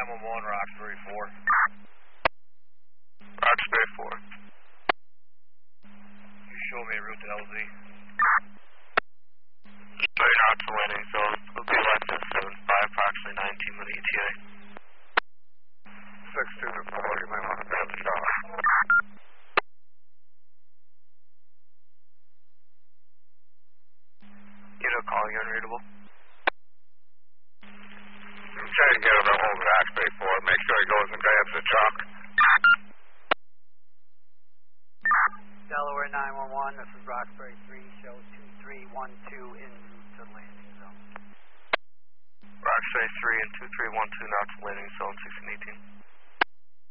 911, Roxbury 4. Roxbury 4. You show me a route to LZ. Straight out to landing zone. We'll be left at 7 by approximately 19 with ETA. 6-2 to 4, you may want to be on the shot. Unit calling unreadable. I'm trying to get him to hold Roxbury 4. Make sure he goes and grabs the truck. Delaware 911, this is Roxbury 3, show 2312 en route to landing zone. Roxbury 3 and 2312 now to landing zone 1618.